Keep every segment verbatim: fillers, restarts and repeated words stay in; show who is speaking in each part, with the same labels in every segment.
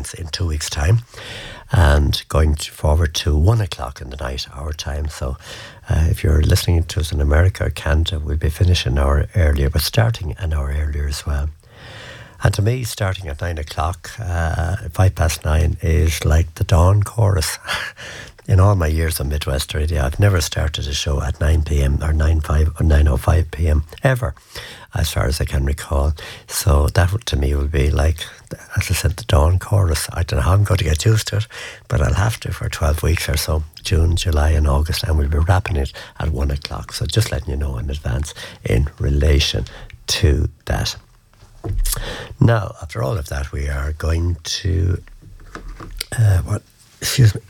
Speaker 1: advance in two weeks' time, and going to forward to one o'clock in the night, our time. So uh, if you're listening to us in America or Canada, we'll be finishing an hour earlier, but starting an hour earlier as well. And to me, starting at nine o'clock, uh, five past nine, is like the dawn chorus. In all my years on Midwest Radio, I've never started a show at nine p.m. or nine five or nine oh five p.m. ever, as far as I can recall. So that would, to me, will be like, as I said, the dawn chorus. I don't know how I'm going to get used to it, but I'll have to for twelve weeks or so, June, July and August, and we'll be wrapping it at one o'clock. So just letting you know in advance in relation to that. Now, after all of that, we are going to, uh, what, excuse me,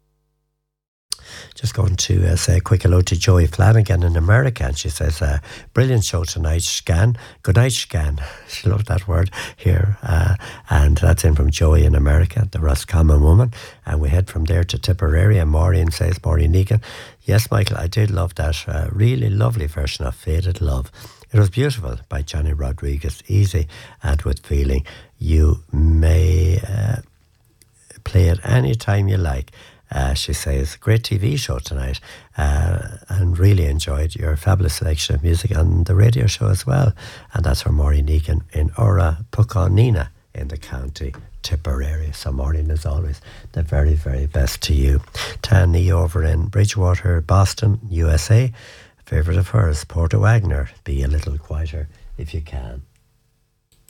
Speaker 1: just going to uh, say a quick hello to Joey Flanagan in America, and she says, uh, brilliant show tonight, Scan. Good night, Scan. She loved that word here, uh, and that's in from Joey in America, the Roscommon woman, and we head from there to Tipperary, and Maureen says, Maureen Egan, yes, Michael, I did love that uh, really lovely version of Faded Love. It was beautiful by Johnny Rodriguez, easy and with feeling. You may uh, play it any time you like. Uh, she says, great T V show tonight, uh, and really enjoyed your fabulous selection of music on the radio show as well. And that's from Maureen Egan in Ora Puckonina in the county Tipperary. So Maureen, as always, the very, very best to you. Tanya over in Bridgewater, Boston, U S A. Favourite of hers, Porter Wagner, Be a Little Quieter If You Can.